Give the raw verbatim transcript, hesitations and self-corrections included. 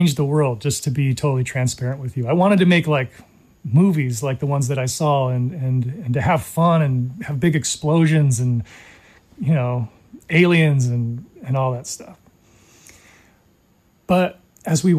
changed the world, just to be totally transparent with you. I wanted to make like movies like the ones that I saw, and and and to have fun and have big explosions and, you know, aliens and and all that stuff. But as we